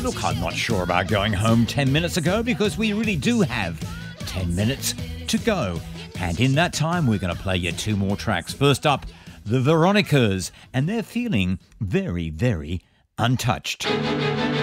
Look, I'm not sure about going home 10 minutes ago because we really do have 10 minutes to go. And in that time, we're going to play you two more tracks. First up, the Veronicas, and they're feeling very, very untouched.